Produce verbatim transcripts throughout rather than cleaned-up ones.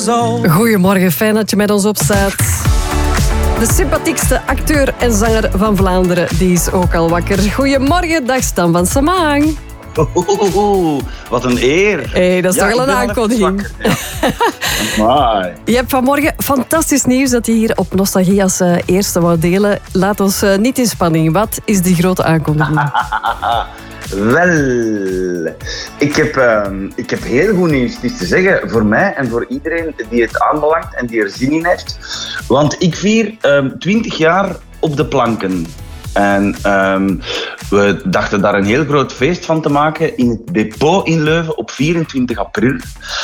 zo. Goedemorgen, fijn dat je met ons opstaat. De sympathiekste acteur en zanger van Vlaanderen, die is ook al wakker. Goedemorgen, dag Stan van Samang. Oeh, wat een eer. Hey, dat is ja, toch wel een aankondiging. Ja. Je hebt vanmorgen fantastisch nieuws dat je hier op Nostalgie als uh, eerste wou delen. Laat ons uh, niet in spanning. Wat is die grote aankondiging? Wel, ik heb, uh, ik heb heel goed nieuws. Het is te zeggen voor mij en voor iedereen die het aanbelangt en die er zin in heeft. Want ik vier twintig uh, jaar op de planken. En um, we dachten daar een heel groot feest van te maken in het depot in Leuven op vierentwintig april.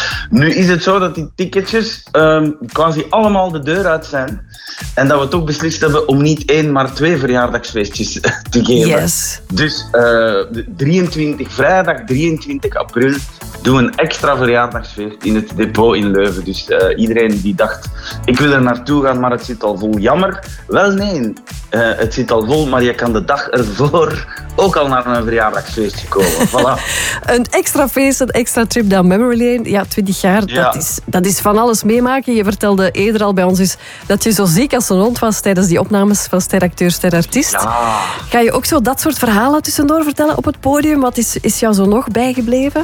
Nu is het zo dat die ticketjes um, quasi allemaal de deur uit zijn. En dat we toch beslist hebben om niet één, maar twee verjaardagsfeestjes te geven. Yes. Dus uh, drieëntwintig, vrijdag drieëntwintig april doen we een extra verjaardagsfeest in het depot in Leuven. Dus uh, iedereen die dacht, ik wil er naartoe gaan, maar het zit al vol. Jammer. Wel nee, uh, het zit al vol, maar je kan de dag ervoor ook al naar een verjaardagsfeestje komen. Voilà. Een extra feest, een extra trip down memory lane. Ja, twintig jaar, Ja. dat, is, dat is van alles meemaken. Je vertelde eerder al bij ons is dat je zo ziek als een hond was tijdens die opnames van Steracteur, Sterartiest. Ja. Ga je ook zo dat soort verhalen tussendoor vertellen op het podium? Wat is, is jou zo nog bijgebleven?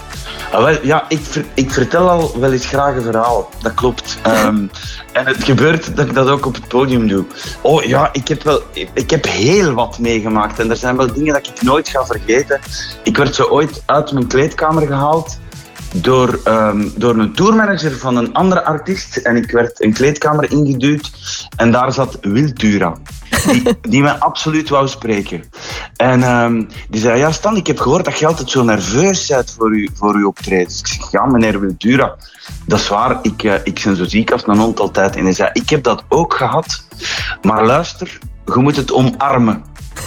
Ah, wel, ja, ik, ver, ik vertel al wel eens graag een verhaal. Dat klopt. Um, en het gebeurt dat ik dat ook op het podium doe. Oh ja, ik heb, wel, ik heb heel wat meegemaakt. En er zijn wel dingen dat ik nooit ga vergeten. Ik werd zo ooit uit mijn kleedkamer gehaald door, um, door een tourmanager van een andere artiest. En ik werd een kleedkamer ingeduwd. En daar zat Wiltura. Die, die mij absoluut wou spreken. En um, die zei, ja Stan, ik heb gehoord dat je altijd zo nerveus bent voor je, voor je optredens. Ik zeg, ja meneer Wiltura, dat is waar, ik, uh, ik ben zo ziek als een hond altijd. En hij zei, ik heb dat ook gehad, maar luister, je moet het omarmen.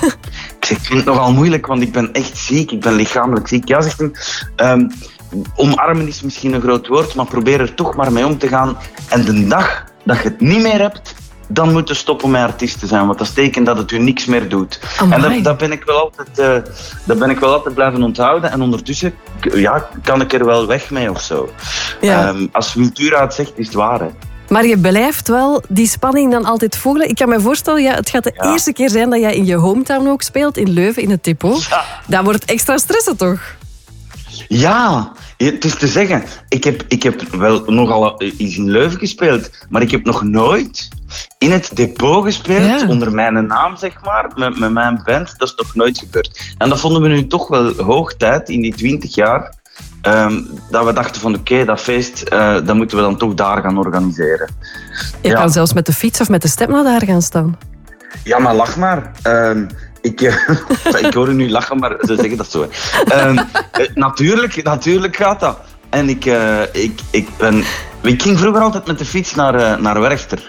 Ik zeg, ik vind het nogal moeilijk, want ik ben echt ziek, ik ben lichamelijk ziek. Ja, zegt hij, um, omarmen is misschien een groot woord, maar probeer er toch maar mee om te gaan. En de dag dat je het niet meer hebt, dan moet je stoppen met artiest te zijn, want dat is teken dat het u niks meer doet. Amai. En dat, dat, ben ik wel altijd, uh, dat ben ik wel altijd blijven onthouden. En ondertussen ja, kan ik er wel weg mee of zo. Ja. Um, als Wiltura het zegt, is het waar. Hè. Maar je blijft wel die spanning dan altijd voelen. Ik kan me voorstellen, ja, het gaat de Ja. eerste keer zijn dat jij in je hometown ook speelt, in Leuven, in het depot. Ja. Dat wordt extra stressen, toch? Ja, het is te zeggen, ik heb, ik heb wel nogal eens in Leuven gespeeld, maar ik heb nog nooit in het depot gespeeld, Ja. onder mijn naam zeg maar, met, met mijn band. Dat is nog nooit gebeurd. En dat vonden we nu toch wel hoog tijd in die twintig jaar, um, dat we dachten van oké, okay, dat feest, uh, dat moeten we dan toch daar gaan organiseren. Je Ja. kan zelfs met de fiets of met de step naar daar gaan staan. Ja, maar lach maar. Um, ik, uh, ik hoor u nu lachen, maar ze zeggen dat zo. Hè. Um, uh, natuurlijk, natuurlijk gaat dat. En ik, uh, ik, ik, ben, ik ging vroeger altijd met de fiets naar, uh, naar Werchter.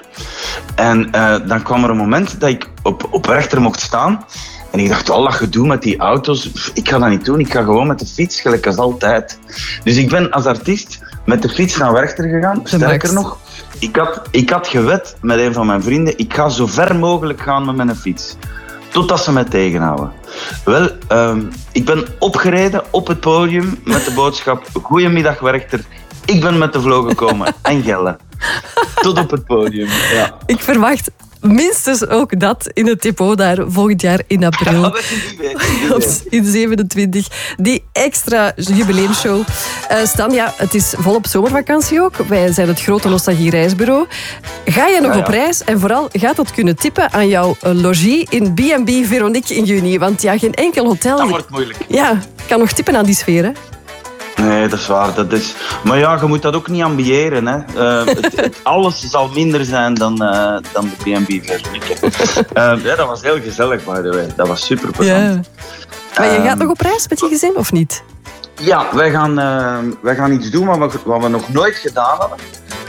En uh, dan kwam er een moment dat ik op, op Werchter mocht staan. En ik dacht, al dat gedoe met die auto's, ik ga dat niet doen. Ik ga gewoon met de fiets, gelijk als altijd. Dus ik ben als artiest met de fiets naar Werchter gegaan. Sterker nog, ik had, ik had gewet met een van mijn vrienden, ik ga zo ver mogelijk gaan met mijn fiets. Totdat ze mij tegenhouden. Wel, um, ik ben opgereden op het podium met de boodschap, goedemiddag Werchter, ik ben met de vloog gekomen en gellen. Tot op het podium, ja. Ik verwacht minstens ook dat in het depot daar volgend jaar in april. Ja, dat is niet weet, niet Op, weet. in zevenentwintig. Die extra jubileumshow. Uh, Stan, ja, het is volop zomervakantie ook. Wij zijn het grote Nostalgie Reisbureau. Ga je nog Ja, ja. op reis? En vooral, gaat dat kunnen tippen aan jouw uh, logie in B en B Veronique in juni? Want ja, geen enkel hotel... Dat wordt moeilijk. Ja, kan nog tippen aan die sfeer, hè? Nee, dat is waar. Dat is... Maar ja, je moet dat ook niet ambiëren. Hè. Uh, het, het, alles zal minder zijn dan, uh, dan de B en B Veronique. Uh, ja, dat was heel gezellig, by the way. Dat was super plezant. Ja. Maar je Um, gaat nog op reis met je gezin, of niet? Ja, wij gaan, uh, wij gaan iets doen wat we, wat we nog nooit gedaan hadden.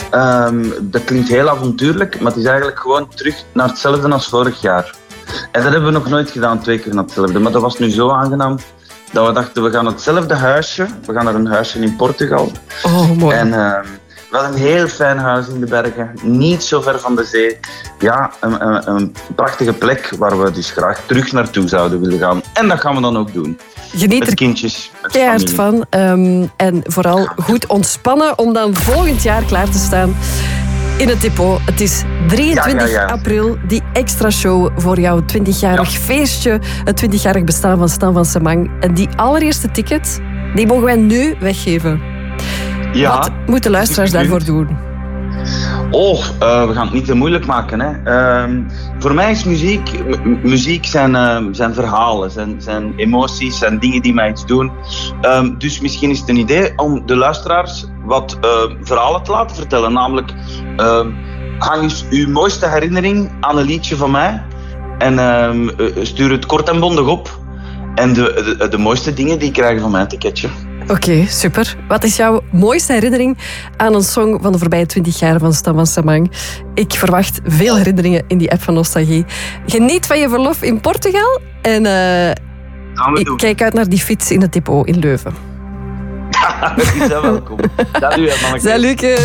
Um, dat klinkt heel avontuurlijk, maar het is eigenlijk gewoon terug naar hetzelfde als vorig jaar. En dat hebben we nog nooit gedaan, twee keer naar hetzelfde. Maar dat was nu zo aangenaam dat we dachten, we gaan hetzelfde huisje. We gaan naar een huisje in Portugal. Oh, mooi. En uh, We hadden een heel fijn huis in de bergen, niet zo ver van de zee. Ja, een, een, een prachtige plek waar we dus graag terug naartoe zouden willen gaan. En dat gaan we dan ook doen. Geniet met er kindjes, met keihard familie. van. Um, en vooral goed ontspannen om dan volgend jaar klaar te staan in het depot. Het is drieëntwintig Ja, ja, ja. april, die extra show voor jouw twintigjarig Ja. feestje. Het twintigjarig bestaan van Stan van Semang. En die allereerste ticket, die mogen wij nu weggeven. Ja, Wat moeten luisteraars dus u daarvoor kunt- doen? Oh, uh, we gaan het niet te moeilijk maken. Hè. Uh, voor mij is muziek, m- muziek zijn, uh, zijn verhalen, zijn, zijn emoties, zijn dingen die mij iets doen. Um, dus misschien is het een idee om de luisteraars wat uh, verhalen te laten vertellen. Namelijk, uh, hang eens uw mooiste herinnering aan een liedje van mij en uh, stuur het kort en bondig op. En de, de, de mooiste dingen die krijgen van mij een ticketje. Oké, okay, super. Wat is jouw mooiste herinnering aan een song van de voorbije twintig jaar van Stan van Semang? Ik verwacht veel herinneringen in die app van Nostalgie. Geniet van je verlof in Portugal en uh, ik kijk uit naar die fiets in het depot in Leuven. Ja, welkom. Salut, manneke. Salut.